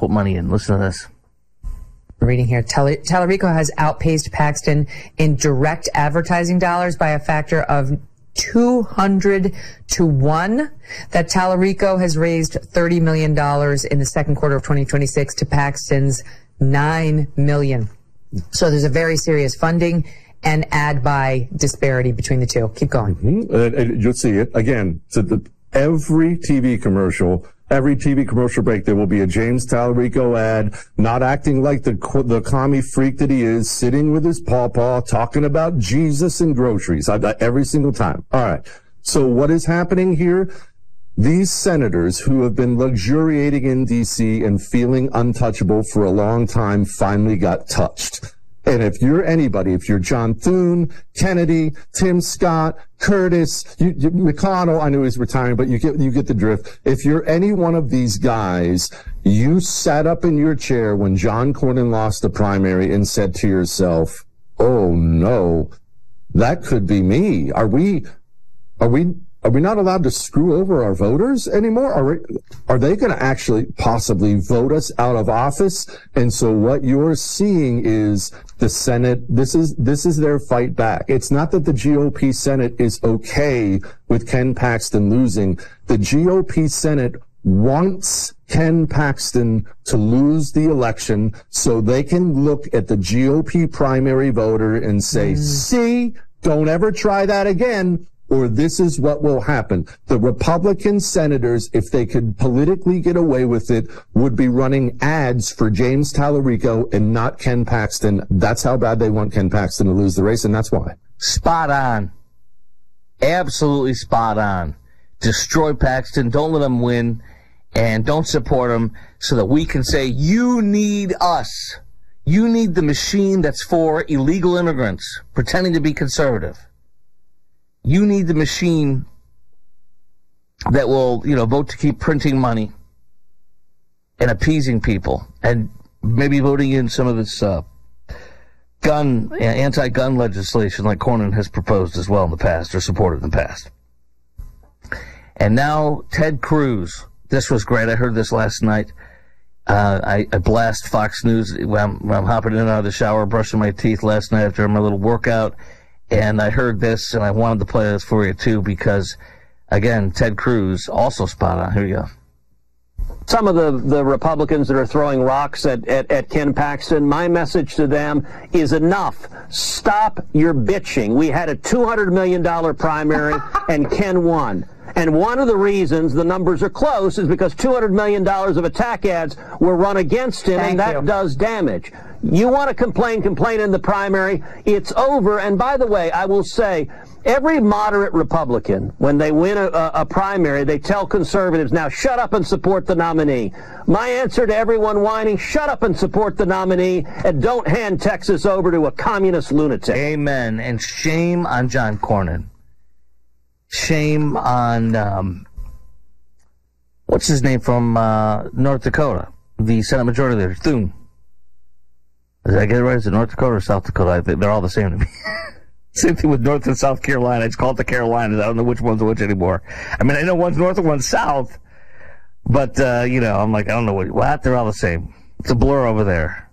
put money in. Listen to this. Reading here, Tallarico has outpaced Paxton in direct advertising dollars by a factor of 200 to 1. That Tallarico has raised $30 million in the second quarter of 2026 to Paxton's $9 million. So there's a very serious funding and ad buy disparity between the two. Keep going. Mm-hmm. You'll see it again. So every TV commercial break, there will be a James Tallarico ad, not acting like the commie freak that he is, sitting with his pawpaw, talking about Jesus and groceries. Every single time. All right. So what is happening here? These senators who have been luxuriating in D.C. and feeling untouchable for a long time finally got touched. And if you're anybody, if you're John Thune, Kennedy, Tim Scott, Curtis, McConnell, I know he's retiring, but you get the drift. If you're any one of these guys, you sat up in your chair when John Cornyn lost the primary and said to yourself, oh no, that could be me. Are we not allowed to screw over our voters anymore? Are they going to actually possibly vote us out of office? And so what you're seeing is the Senate, this is their fight back. It's not that the GOP Senate is okay with Ken Paxton losing. The GOP Senate wants Ken Paxton to lose the election so they can look at the GOP primary voter and say, see, don't ever try that again, or this is what will happen. The Republican senators, if they could politically get away with it, would be running ads for James Tallarico and not Ken Paxton. That's how bad they want Ken Paxton to lose the race, and that's why. Spot on. Absolutely spot on. Destroy Paxton. Don't let him win. And don't support him so that we can say, you need us. You need the machine that's for illegal immigrants pretending to be conservative. You need the machine that will, vote to keep printing money and appeasing people and maybe voting in some of this anti-gun legislation like Cornyn has proposed as well in the past or supported in the past. And now Ted Cruz. This was great. I heard this last night. I blast Fox News when I'm hopping in and out of the shower, brushing my teeth last night after my little workout. And I heard this, and I wanted to play this for you, too, because, again, Ted Cruz, also spot on. Here you go. Some of the Republicans that are throwing rocks at Ken Paxton, my message to them is enough. Stop your bitching. We had a $200 million primary, and Ken won. And one of the reasons the numbers are close is because $200 million of attack ads were run against him, and that does damage. You want to complain in the primary. It's over. And by the way, I will say, every moderate Republican, when they win a primary, they tell conservatives, now shut up and support the nominee. My answer to everyone whining, shut up and support the nominee, and don't hand Texas over to a communist lunatic. Amen. And shame on John Cornyn. Shame on, what's his name from North Dakota? The Senate Majority Leader, Thune. Did I get it right? Is it North Dakota or South Dakota? I think they're all the same to me. Same thing with North and South Carolina. It's called the Carolinas. I don't know which one's which anymore. I mean, I know one's North and one's South, but, I'm like, I don't know what? They're all the same. It's a blur over there.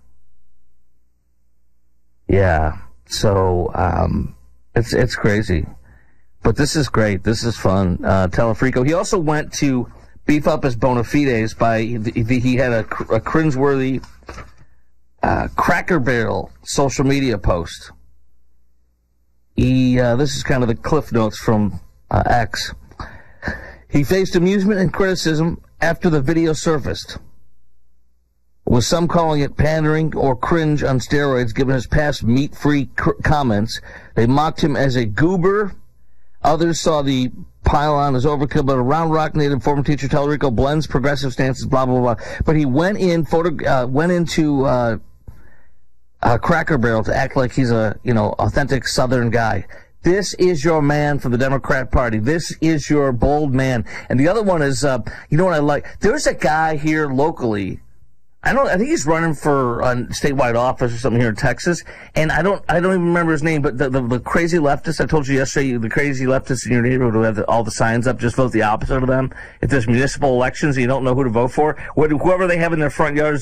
Yeah. So, it's crazy. But this is great. This is fun. Tallarico. He also went to beef up his bona fides by, he had a cringeworthy, Cracker Barrel social media post. This is kind of the cliff notes from X. He faced amusement and criticism after the video surfaced, with some calling it pandering or cringe on steroids given his past meat-free comments. They mocked him as a goober. Others saw the pylon as overkill, but a Round Rock native former teacher Tallarico blends progressive stances, blah, blah, blah. But he went into Cracker Barrel to act like he's a, authentic Southern guy. This is your man for the Democrat Party. This is your bold man. And the other one is, you know what I like? There's a guy here locally. I think he's running for a statewide office or something here in Texas. And I don't even remember his name, but the crazy leftist, I told you yesterday, the crazy leftists in your neighborhood who have all the signs up, just vote the opposite of them. If there's municipal elections and you don't know who to vote for, whoever they have in their front yards